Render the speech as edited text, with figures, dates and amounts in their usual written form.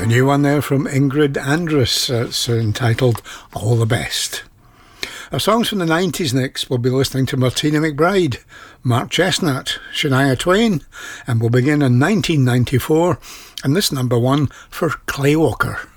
A new one there from Ingrid Andress. It's entitled All the Best. Our songs from the 90s next. We'll be listening to Martina McBride, Mark Chestnut, Shania Twain, and we'll begin in 1994 and this number one for Clay Walker.